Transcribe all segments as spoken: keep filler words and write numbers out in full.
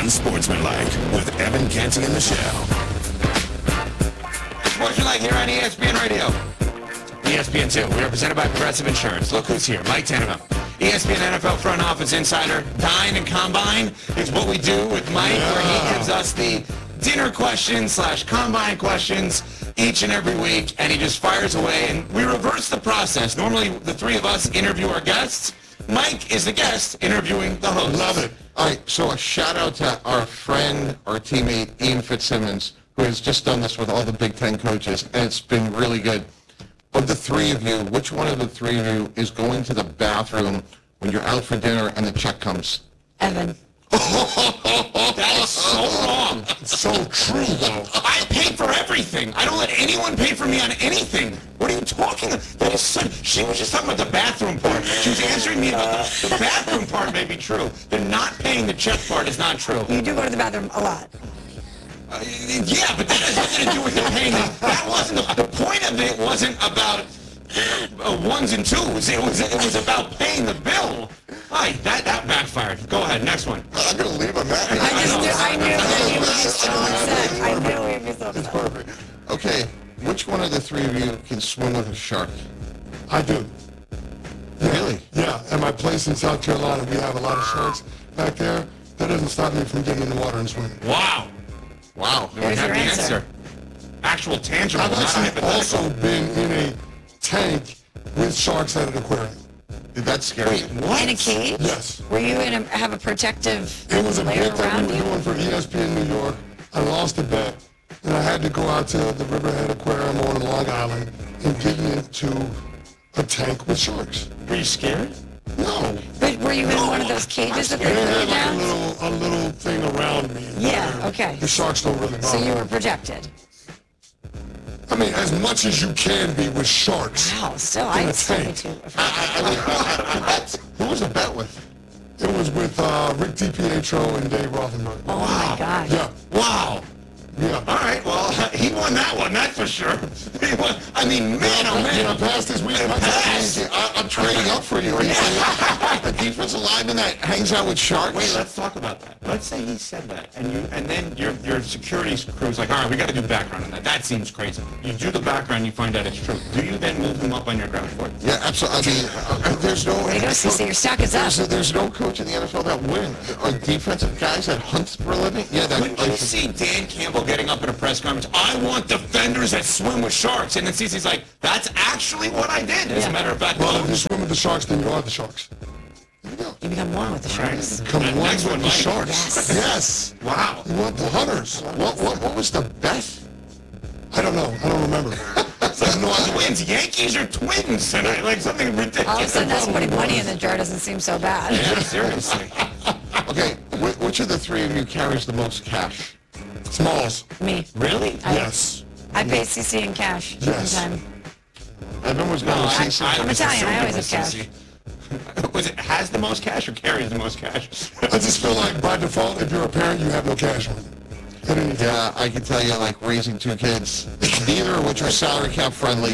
Unsportsmanlike with Evan Canty and Michelle. Unsportsmanlike here on E S P N Radio. E S P N two, we are presented by Progressive Insurance. Look who's here, Mike Tannenbaum. E S P N N F L Front Office Insider. Dine and Combine is what we do with Mike, yeah. where he gives us the dinner questions slash combine questions each and every week, and he just fires away, and we reverse the process. Normally, the three of us interview our guests. Mike is the guest interviewing the host. Love it. All right, so a shout-out to our friend, our teammate, Ian Fitzsimmons, who has just done this with all the Big Ten coaches, and it's been really good. Of the three of you, which one of the three of you is going to the bathroom when you're out for dinner and the check comes? Evan. That is so wrong. It's so true, though. I pay for everything. I don't let anyone pay for me on anything. What are you talking about? That is such, she was just talking about the bathroom part. She was answering me about the, the bathroom part may be true. The not paying the check part is not true. You do go to the bathroom a lot. Uh, yeah, but that has nothing to do with the paying. That wasn't the, the point of it. Wasn't about uh, ones and twos. It was it was about paying the bill. Hi, that that backfired. Go ahead, next one. I'm gonna leave him that. I just knew, I knew that you would be so upset. I knew you'd be so It's upset. perfect. Okay, which one of the three of you can swim with a shark? I do. Really? Yeah, at my place in South Carolina, we have a lot of sharks back there. That doesn't stop me from getting in the water and swimming. Wow. Wow. We There's have your the answer. answer. Actual tangible. I've not actually hypothetical. also been in a tank with sharks at an aquarium. That's scary. Wait, what? In a cage? Yes. Were you in a, have a protective It was a layer bet that around we were you? doing for E S P N New York. I lost a bet, and I had to go out to the Riverhead Aquarium on Long Island and get into a tank with sharks. Were you scared? No. But were you in one of those cages that And they it put had you like a down? little, a little thing around me. Yeah, where okay. The sharks don't really bother. So you were protected. I mean, as much as you can be with sharks. Wow, still, In I'd a still be tank. too afraid. I mean, who was the bet with? It was with uh, Rick DiPietro and Dave Rothenberg. Oh my God. Yeah, Wow. yeah. All right, well, he won that one, that's for sure. He won. I mean, man, oh Can I man. pass this week? Pass. I, I'm trading up for you. Are you saying the defensive lineman that hangs out with sharks? Wait, let's talk about that. Let's say he said that, and you, and then your your security crew's like, all right, we got to do background on that. That seems crazy. You do the background, you find out it's true. Do you then move him up on your ground floor? Yeah, absolutely. I mean, uh, there's no. Way to go, C C. Your stock is up. There's, there's no coach in the N F L that win. Are defensive guys that hunt for a living? Yeah, that. Couldn't you see Dan Campbell getting up at a press conference? I want defenders that swim with sharks. And then Cece's like, that's actually what I did. As a matter of fact, Well, if you swim with the sharks, then you are the sharks. You become one with the sharks. Come Right, on, next with one, the Mike. sharks. Yes. Yes. wow. You want the hunters. What, what, what was the bet? I don't know. I don't remember. It's like no twins. Yankees are twins tonight. Like something ridiculous. All of a sudden, us putting money in the jar doesn't seem so bad. Yeah, seriously. Okay, wh- which of the three of you carries the most cash? Smalls. Me. Really? I- Yes. I pay C C in cash Yes. sometime. Evan was going to I- say something. I'm was Italian, I assuming always it was have cash. Cece. Was it has the most cash or carries the most cash? I just feel like by default, if you're a parent, you have no cash on you. At any time. Yeah, I can tell you, like, raising two kids, neither of which are salary cap friendly.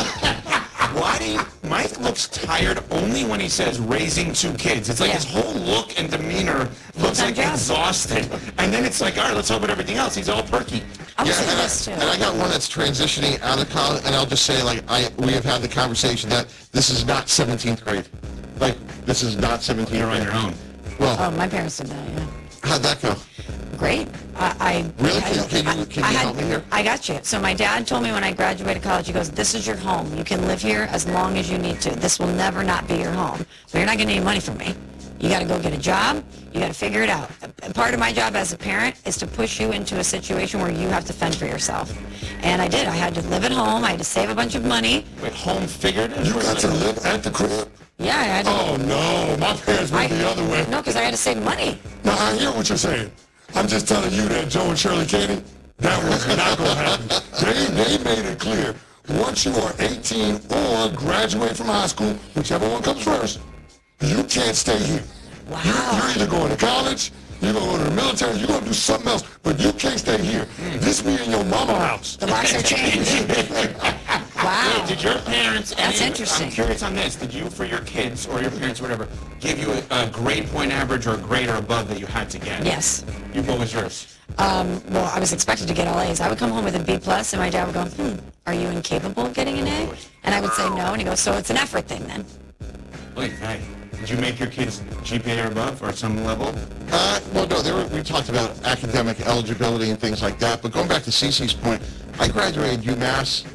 Why do you, Mike looks tired only when he says raising two kids. It's like Yeah. his whole look and demeanor looks Full-time like job. exhausted. And then it's like, all right, let's hope at everything else. He's all perky. I'm Yeah, saying and I, this too. and I got one that's transitioning out of college, and I'll just say, like, I we have had the conversation that this is not seventeenth grade. Like, this is not seventeenth You're grade. on your own. Well, Oh, my parents did that, yeah. how'd that go? Great. I, I Really? I, Can- can you- I- can I you had- help me here? I got you. So my dad told me when I graduated college, he goes, "This is your home. You can live here as long as you need to. This will never not be your home. But you're not getting any money from me. You got to go get a job. You got to figure it out. And part of my job as a parent is to push you into a situation where you have to fend for yourself. And I did. I had to live at home. I had to save a bunch of money. Wait, home figurative? You got to live at the crib? Yeah, I had to. Oh, no. My parents I, went the other way. No, because I had to save money. Now, I hear what you're saying. I'm just telling you that Joe and Shirley Candy, that was not going to happen. They, they made it clear. Once you are eighteen or graduate from high school, whichever one comes first, you can't stay here. Wow. You, you're either going to college, you're going to go to the military, you're going to do something else, but you can't stay here. This be in your mama house. The locks are changed. Wow. Wait, did your parents... That's any- interesting. I'm curious on this. Did you, for your kids or your parents, whatever, give you a, a grade point average or a grade or above that you had to get? Yes. You, what was yours? Um, well, I was expected to get all A's. I would come home with a B plus, and my dad would go, hmm, are you incapable of getting an A? And I would say no, and he goes, so it's an effort thing then. Wait, hey. Did you make your kids G P A or above or some level? Uh, well, no, there were, we talked about academic eligibility and things like that. But going back to Cece's point, I graduated UMass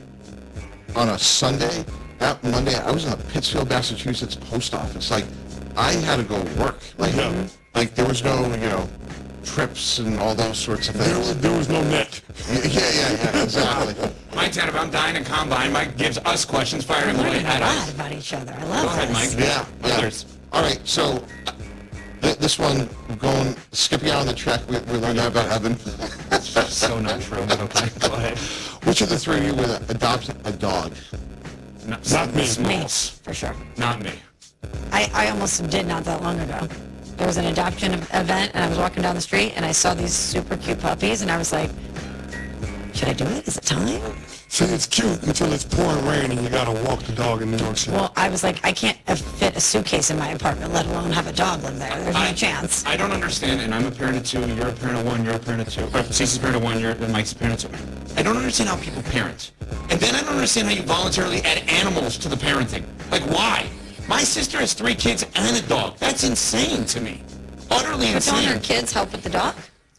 on a Sunday. That Monday, I was in the Pittsfield, Massachusetts post office. Like, I had to go work. Like, Yeah. like there was no, you know, trips and all those sorts of There things. was, there was no net. Yeah, yeah, yeah, exactly. Mike Tannenbaum, I'm dying in combine. Mike gives us questions, firing We're away learning a at lot us. about each other. I Go love ahead, this. Mike. Yeah, yeah. Others. All right, so uh, th- this one, going, skipping out on the track, we, we learned that about Evan. So not true. but Okay, go ahead. Which of the three of you would adopt a dog? Not, Not me. Me, Smalls. for sure. Not me. I, I almost did not that long ago. There was an adoption event, and I was walking down the street, and I saw these super cute puppies, and I was like, should I do it? Is it time? See, it's cute until it's pouring rain and you gotta walk the dog in New York City. Well, I was like, I can't uh, fit a suitcase in my apartment, let alone have a dog live there. There's no chance. I don't understand, and I'm a parent of two, you're a parent of one, you're a parent of two. Or Cece's a parent of one, you're, and Mike's a parent of two. I don't understand how people parent. And then I don't understand how you voluntarily add animals to the parenting. Like, why? My sister has three kids and a dog. That's insane to me. Utterly But don't insane. her kids help with the dog?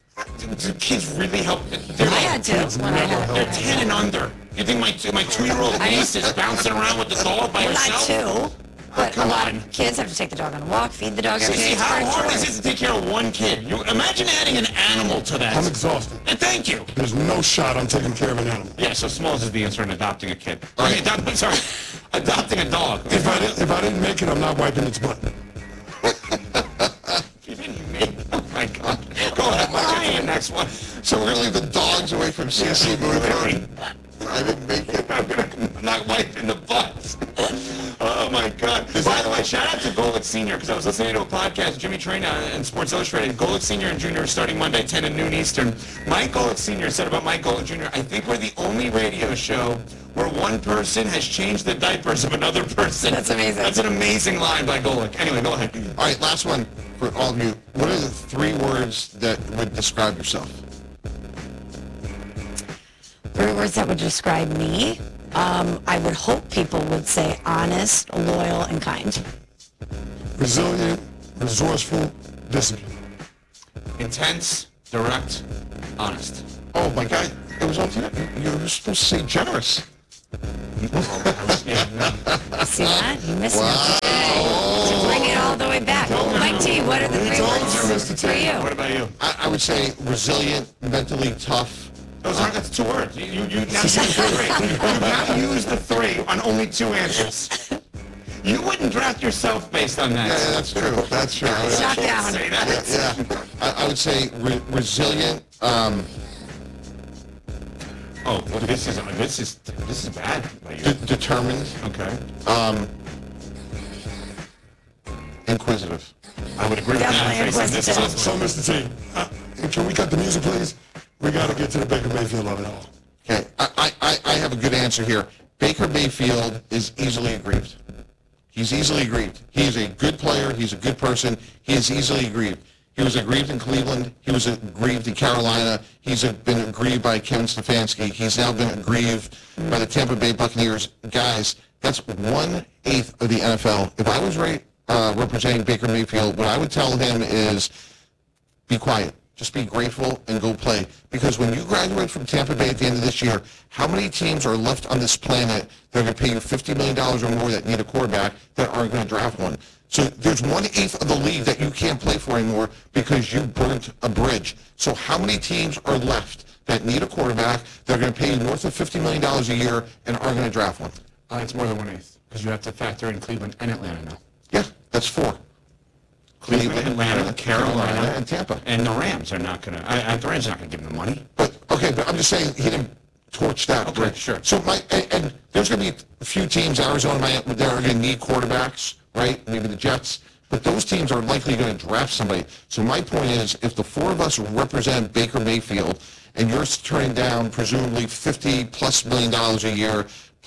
Do kids really help? They're I had to when I had They're when I ten had- and under. You think my my two-year-old niece is bouncing around with the dog by Well, herself? not two, but a come lot on. of kids have to take the dog on a walk, feed the dog every day. See, It's how part of hard chores. is it to take care of one kid? You imagine adding an animal to that. I'm exhausted. And thank you. There's no shot I'm taking care of an animal. Yeah, so Smalls is the answer in adopting a kid. I mean, adopt, sorry, adopting a dog. If I, didn't, if I didn't make it, I'm not wiping its butt. You didn't make. Oh my God. Go ahead, Mike. Get to the next one. So we're gonna leave the dogs away from C C moving on. I didn't make it. I'm gonna I'm not wiping the butt. Oh my God! By the way, shout out to Golick Senior because I was listening to a podcast. Jimmy Traina and Sports Illustrated. Golick Senior and Junior are starting Monday, ten and noon Eastern. Mike Golick Senior said about Mike Golick Junior I think we're the only radio show where one person has changed the diapers of another person. That's amazing. That's an amazing line by Golick. Anyway, go ahead. All right, last one for all of you. What are the three words that would describe yourself? Three words that would describe me. Um, I would hope people would say honest, loyal, and kind. Resilient, resourceful, disciplined. Intense, direct, honest. Oh my God, it was all together. You were supposed to say generous. Yeah, no. See that? You missed it. To bring it all the way back. Mike T, what are the three told words you, Mister T. for you? What about you? I, I would say resilient, mentally tough. Those aren't, that's two words. You, you, you now use the three. You now use the three on only two answers. You wouldn't draft yourself based on that. Yeah, that's true. That's true. Shut down. Say that. Yeah, I, I would say re- resilient. Um, Oh, well, this is this is this is bad. by you. de- determined, Okay, inquisitive. I would agree with Definitely that. Jason. This is inquisitive. So, Mister T, uh, can we cut the music, please? We gotta get to the Baker Mayfield of it all. Okay, I, I, I have a good answer here. Baker Mayfield is easily aggrieved. He's easily aggrieved. He is a good player. He's a good person. He is easily aggrieved. He was aggrieved in Cleveland. He was aggrieved in Carolina. He's been aggrieved by Kevin Stefanski. He's now been aggrieved by the Tampa Bay Buccaneers. Guys, that's one-eighth of the N F L. If I was right, uh, representing Baker Mayfield, what I would tell him is be quiet. Just be grateful and go play. Because when you graduate from Tampa Bay at the end of this year, how many teams are left on this planet that are going to pay you fifty million dollars or more that need a quarterback that aren't going to draft one? So there's one-eighth of the league that you can't play for anymore because you burnt a bridge. So how many teams are left that need a quarterback that are going to pay you north of fifty million dollars a year and aren't going to draft one? Uh, it's more than one eighth because you have to factor in Cleveland and Atlanta now. Yeah, that's four. Cleveland, Atlanta, Carolina, and Tampa. and the Rams are not gonna. I, I, the Rams are not gonna give them the money. But okay, but I'm just saying he didn't torch that. Okay, bridge. sure. So my and, and there's going to be a few teams, Arizona, Miami, that are going to need quarterbacks, right? Maybe the Jets. But those teams are likely going to draft somebody. So my point is, if the four of us represent Baker Mayfield, and you're turning down presumably fifty plus million dollars a year,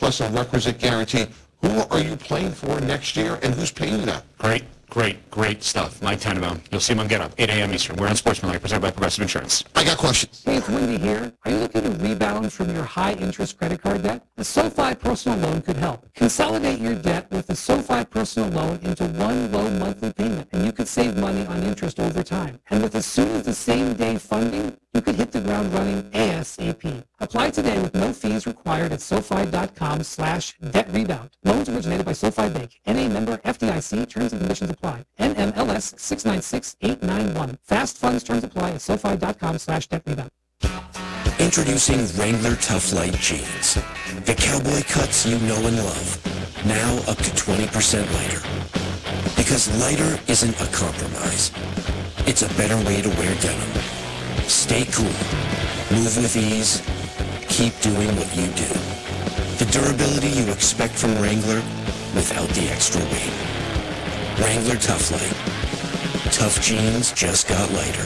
plus a requisite guarantee. Who are you playing for next year, and who's paying you that? Great, great, great stuff. Mike Tannenbaum. You'll see him on Get Up, eight a.m. Eastern. We're on Sportsmanlike, presented by Progressive Insurance. I got questions. Hey, it's Wendy here. Are you looking to rebound from your high-interest credit card debt? The SoFi Personal Loan could help. Consolidate your debt with the SoFi Personal Loan into one low monthly payment, and you could save money on interest over time. And with as soon as the same-day funding, you could hit the ground running ASAP. Apply today with no fees required at SoFi.com slash debt rebound. Loans originated by SoFi Bank. N A member F D I C. Terms and conditions apply. N M L S six nine six eight nine one. Fast funds terms apply at SoFi.com slash debt rebound. Introducing Wrangler Tough Light Jeans. The cowboy cuts you know and love. Now up to twenty percent lighter. Because lighter isn't a compromise. It's a better way to wear denim. Stay cool. Move with ease. Keep doing what you do. The durability you expect from Wrangler without the extra weight. Wrangler Tough Light. Tough jeans just got lighter.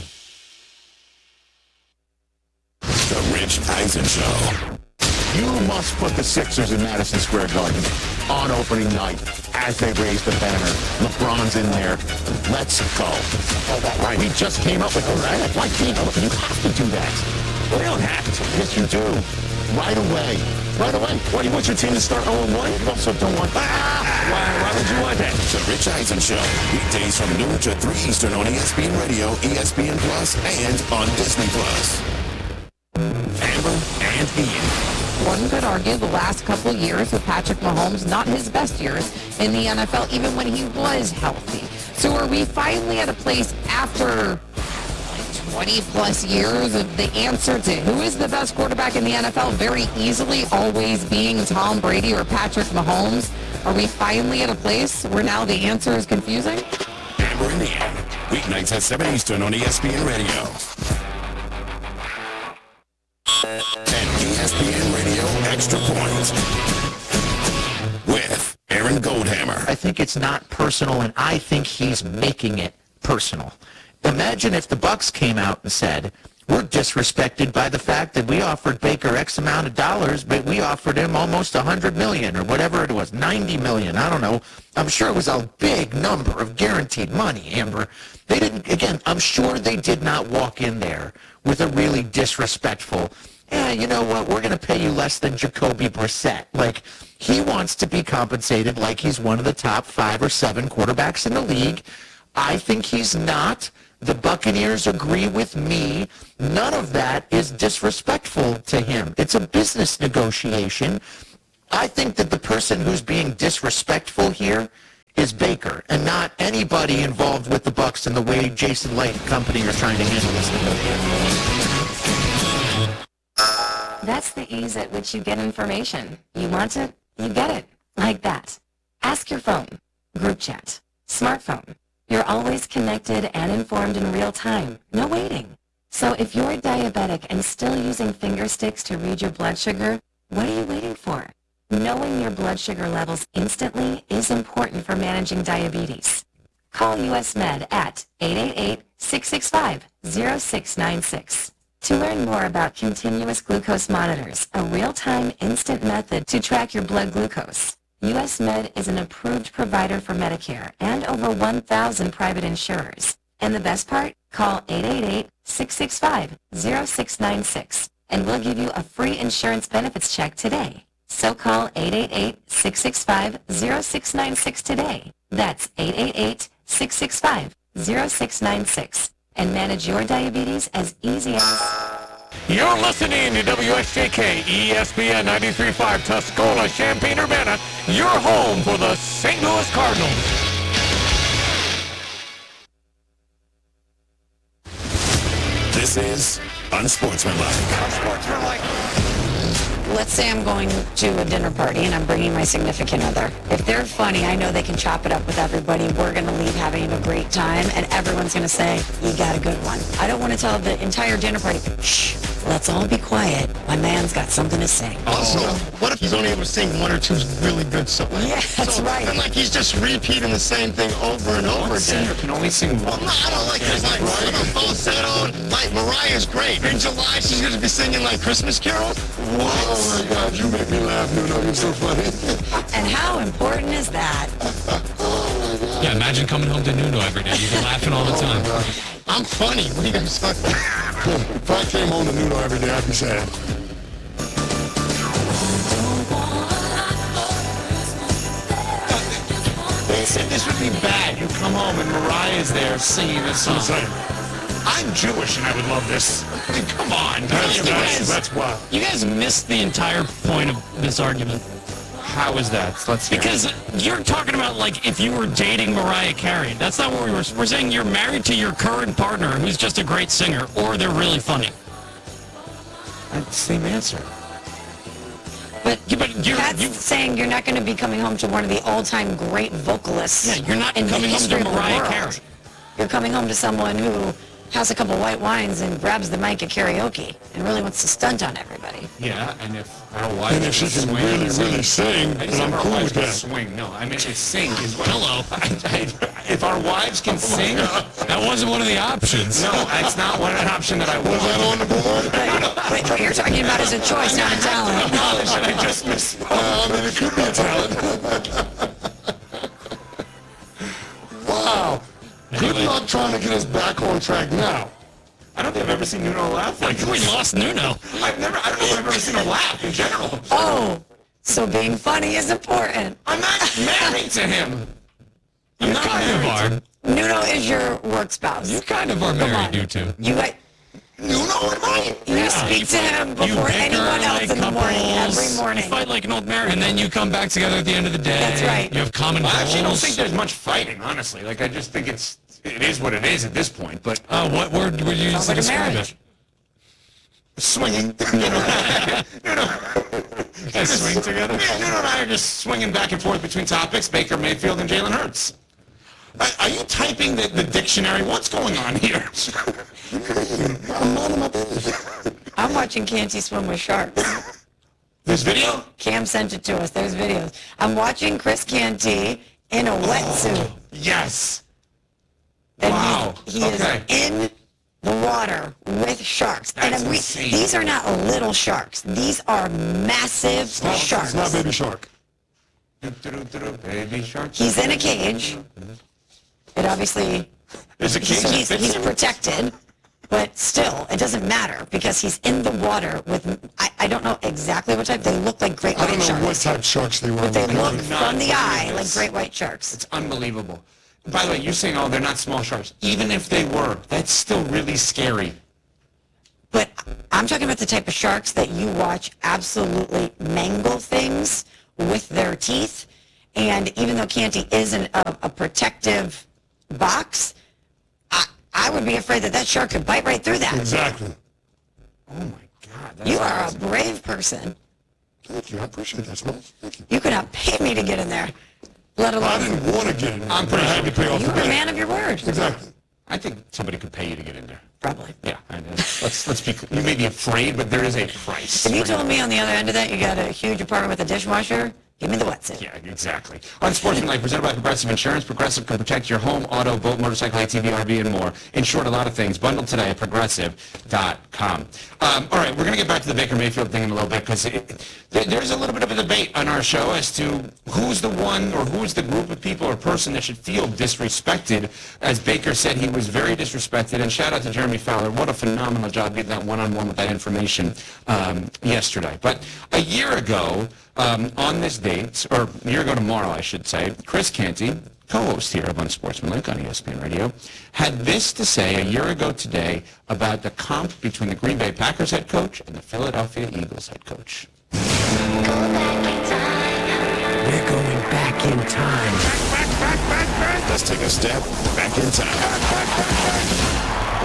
The Rich Eisen Show. You must put the Sixers in Madison Square Garden on opening night as they raise the banner. LeBron's in there. Let's go. Oh, that right. We just came up with it, right? Why can't you? You have to do that. Well, you don't have to. Yes, you do. Right away. Right away. What, you want your team to start oh and one? You also don't want... Ah! Why, why would you want that? The Rich Eisen Show. Weekdays from noon to three Eastern on E S P N Radio, E S P N Plus, and on Disney Plus. Amber and Ian. One could argue the last couple years with Patrick Mahomes, not his best years in the N F L, even when he was healthy. So are we finally at a place after like twenty plus years of the answer to who is the best quarterback in the N F L very easily always being Tom Brady or Patrick Mahomes? Are we finally at a place where now the answer is confusing? Amber and Ian. Weeknights at seven Eastern on E S P N Radio. And E S P N Radio Extra Points with Aaron Goldhammer. I think it's not personal, and I think he's making it personal. Imagine if the Bucks came out and said, we're disrespected by the fact that we offered Baker X amount of dollars, but we offered him almost one hundred million or whatever it was, ninety million, I don't know. I'm sure it was a big number of guaranteed money, Amber. They didn't, again, I'm sure they did not walk in there with a really disrespectful, yeah, you know what, we're going to pay you less than Jacoby Brissett. Like, he wants to be compensated like he's one of the top five or seven quarterbacks in the league. I think he's not. The Buccaneers agree with me. None of that is disrespectful to him. It's a business negotiation. I think that the person who's being disrespectful here is Baker and not anybody involved with the Bucs and the way Jason Light and company are trying to handle this negotiation. That's the ease at which you get information. You want it, you get it. Like that. Ask your phone. Group chat. Smartphone. You're always connected and informed in real time. No waiting. So if you're diabetic and still using finger sticks to read your blood sugar, what are you waiting for? Knowing your blood sugar levels instantly is important for managing diabetes. Call U S Med at eight eight eight, six six five, zero six nine six. To learn more about continuous glucose monitors, a real-time instant method to track your blood glucose, U S Med is an approved provider for Medicare and over one thousand private insurers. And the best part? Call eight eight eight, six six five, zero six nine six and we'll give you a free insurance benefits check today. So call eight eight eight, six six five, zero six nine six today. That's eight eight eight, six six five, zero six nine six. And manage your diabetes as easy as... You're listening to W S J K, E S P N ninety-three point five, Tuscola, Champaign-Urbana, your home for the Saint Louis Cardinals. This is Unsportsmanlike. Unsportsmanlike. Let's say I'm going to a dinner party and I'm bringing my significant other. If they're funny, I know they can chop it up with everybody. We're going to leave having a great time, and everyone's going to say, you got a good one. I don't want to tell the entire dinner party, shh, let's all be quiet. My man's got something to say. Also, what if he's only able to sing one or two really good songs? Yeah, that's so, right. And like he's just repeating the same thing over and over One again. singer can only sing one. Well, no, I don't like this. Like, right? Falsetto, like Mariah's great. In July, she's going to be singing like Christmas carols. What? Oh my God, you make me laugh, Nuno. You're so funny. And how important is that? Yeah, imagine coming home to Nuno every day. You'd be laughing all the time. I'm funny. What are you going to say? If I came home to Nuno every day, I'd be sad. They said this would be bad. You come home and Mariah's there singing this song. I'm Jewish and I would love this. I mean, come on. That's, you, that's, guys, that's why. You guys missed the entire point of this argument. How is that? Let's hear it. Because you're talking about, like, if you were dating Mariah Carey. That's not what we were. We're saying you're married to your current partner who's just a great singer, or they're really funny. Same answer. But, Yeah, but you're, that's you, saying you're not going to be coming home to one of the all-time great vocalists. yeah, you're not in the coming home history to of the Mariah world. Carey. You're coming home to someone who has a couple white wines and grabs the mic at karaoke and really wants to stunt on everybody. Yeah, and if our wife And if she can swing, really, sing- really sing, I then said I'm our cool wives with can that. swing. No, I mean, it's sing is what. Hello. If our wives can sing, That wasn't one of the options. no, that's not one an option that I want. Was that on the board? But what you're talking about is a choice, not a talent. Knowledge that I just misspoke. Uh, I mean, it could be a talent. Wow. Good luck trying to get us back on track now. I don't think I've ever seen Nuno laugh like We this. lost Nuno. I've never, I don't think I've ever seen him laugh in general. Oh, so being funny is important. I'm not married to him. I'm You not kind of married are. Nuno is your work spouse. You kind of are married, you two. You got, Nuno and I. you speak to him You before bicker anyone else like in the morning, couples. every morning. You fight like an old married, and then you come back together at the end of the day. That's right. You have common I goals. actually don't think there's much fighting, honestly. Like, I just think it's, it is what it is at this point. But Oh, what word would you use Sounds to like a describe marriage. it? swinging. Nuno, Nuno. Guys swing together? Yeah, Nuno and I are just swinging back and forth between topics, Baker Mayfield and Jalen Hurts. Are, are you typing the, the dictionary? What's going on here? I'm minding my business. I'm watching Canty swim with sharks. This video? Cam sent it to us. There's videos. I'm watching Chris Canty in a wetsuit. Yes. And Wow. He, he Okay. is in the water with sharks. That's and we, insane. these are not little sharks. These are massive sharks. It's not Baby Shark. Baby shark. He's in a cage. It obviously, There's a cage he's, that he's, fits he's him? protected, but still, it doesn't matter because he's in the water with, I, I don't know exactly what type. They look like great I don't white know sharks. what type sharks they were. They but look they- from the not eye believe like this. great white sharks. It's unbelievable. By the way, you're saying, oh, they're not small sharks. Even if they were, that's still really scary. But I'm talking about the type of sharks that you watch absolutely mangle things with their teeth. And even though Canty is in a, a protective box, I, I would be afraid that that shark could bite right through that. Exactly. Oh, my God. That's You are a awesome. brave person. Thank you. I appreciate that, Smalls. Thank you. You could not pay me to get in there, let I alone didn't want to get in. I'm but pretty I sure had to pay off you the were a bill. man of your word. Exactly. I think somebody could pay you to get in there. Probably. Yeah, I know. Let's, let's be, you may be afraid, but there is a price. If you told me on the other end of that you got a huge apartment with a dishwasher, give me the wetsuit. Yeah, exactly. Unsportsmanlike, presented by Progressive Insurance. Progressive can protect your home, auto, boat, motorcycle, A T V, R V, and more. Insured a lot of things. Bundled today at progressive dot com. Um, all right, we're going to get back to the Baker Mayfield thing in a little bit because there, there's a little bit of a debate on our show as to who's the one or who's the group of people or person that should feel disrespected. As Baker said, he was very disrespected. And shout out to Jeremy Fowler. What a phenomenal job getting that one-on-one with that information um, yesterday. But a year ago, um, on this date, or a year ago tomorrow, I should say, Chris Canty, co-host here of Unsportsmanlike on E S P N Radio, had this to say a year ago today about the comp between the Green Bay Packers head coach and the Philadelphia Eagles head coach. We're going back in time. Let's take a step back in time.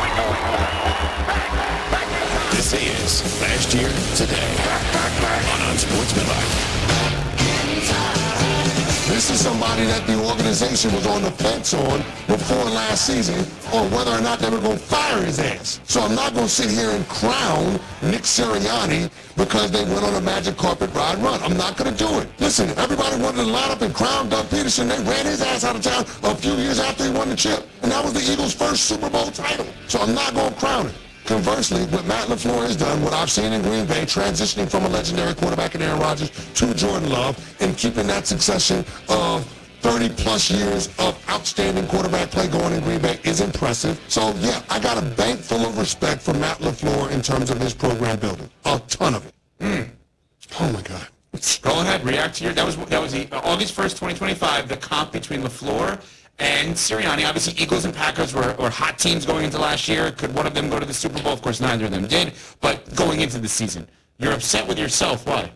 This is Last Year Today on Unsportsmanlike. This is somebody that the organization was on the fence on before last season on whether or not they were going to fire his ass. So I'm not going to sit here and crown Nick Sirianni because they went on a magic carpet ride run. I'm not going to do it. Listen, everybody wanted to line up and crown Doug Peterson. They ran his ass out of town a few years after he won the chip. And that was the Eagles' first Super Bowl title. So I'm not going to crown it. Conversely, what Matt LaFleur has done, what I've seen in Green Bay, transitioning from a legendary quarterback in Aaron Rodgers to Jordan Love, and keeping that succession of thirty plus years of outstanding quarterback play going in Green Bay is impressive. So, yeah, I got a bank full of respect for Matt LaFleur in terms of his program building. A ton of it. Mm. Oh, my God. Go ahead, react to your, that was that was the, uh, August first, twenty twenty-five, the comp between LaFleur and Sirianni. Obviously, Eagles and Packers were, were hot teams going into last year. Could one of them go to the Super Bowl? Of course, neither of them did. But going into the season, you're upset with yourself. Why?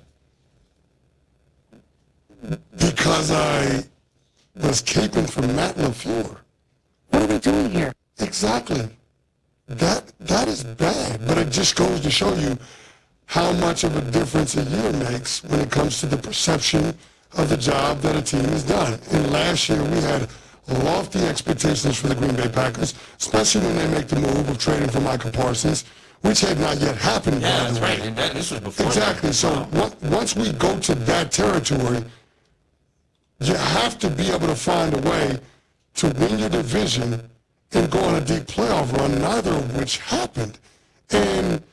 Because I was caping for Matt LaFleur. What are we doing here? Exactly. That that is bad, but it just goes to show you how much of a difference a year makes when it comes to the perception of the job that a team has done. And last year we had lofty expectations for the Green Bay Packers, especially when they make the move of trading for Micah Parsons, which had not yet happened. Yeah, by that's the way. right. And that, this was before. Exactly. that. So Wow. on- once we go to that territory, you have to be able to find a way to win your division and go on a deep playoff run, neither of which happened. And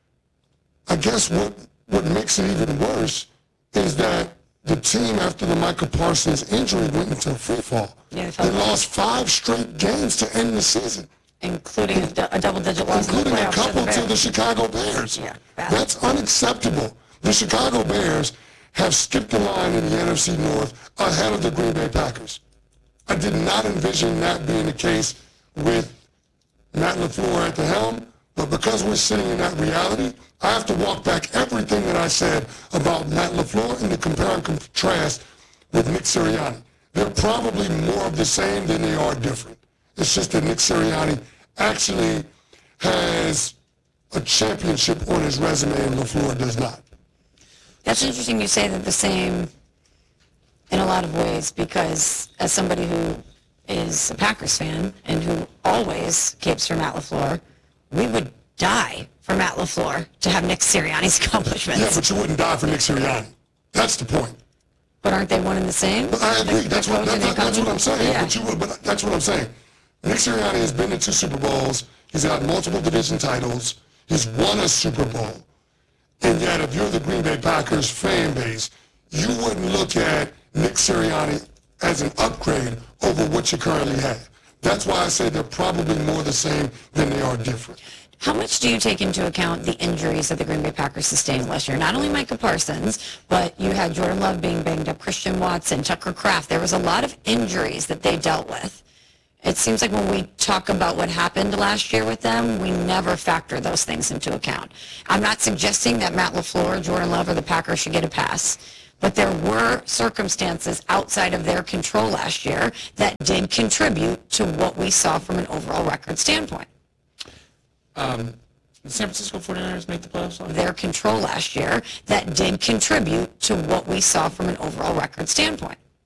I guess what, what makes it even worse is that the team, after the Micah Parsons injury, went into a free fall. Yeah, they They fell back. lost five straight games to end the season, Including a, du- a double-digit loss in the including a playoffs to the couple to the Bears. Chicago Bears. Yeah, bad. That's unacceptable. The Chicago Bears have skipped the line in the N F C North ahead of the Green Bay Packers. I did not envision that being the case with Matt LaFleur at the helm, but because we're sitting in that reality, I have to walk back everything that I said about Matt LaFleur and to compare and contrast with Nick Sirianni. They're probably more of the same than they are different. It's just that Nick Sirianni actually has a championship on his resume and LaFleur does not. That's interesting you say that the same in a lot of ways, because as somebody who is a Packers fan and who always capes for Matt LaFleur, we would die for Matt LaFleur to have Nick Sirianni's accomplishments. Yeah, but you wouldn't die for Nick Sirianni. That's the point. But aren't they one and the same? But I agree. The- That's the what, coach and that, the that's what I'm saying. Yeah. But, you, would- but that's what I'm saying. Nick Sirianni has been to two Super Bowls. He's had multiple division titles. He's won a Super Bowl. And yet, if you're the Green Bay Packers fan base, you wouldn't look at Nick Sirianni as an upgrade over what you currently have. That's why I say they're probably more the same than they are different. How much do you take into account the injuries that the Green Bay Packers sustained last year? Not only Micah Parsons, but you had Jordan Love being banged up, Christian Watson, Tucker Kraft. There was a lot of injuries that they dealt with. It seems like when we talk about what happened last year with them, we never factor those things into account. I'm not suggesting that Matt LaFleur, Jordan Love, or the Packers should get a pass, but there were circumstances outside of their control last year that did contribute to what we saw from an overall record standpoint. Um, the San Francisco forty-niners make the playoffs last year? Their control last year that did contribute to what we saw from an overall record standpoint.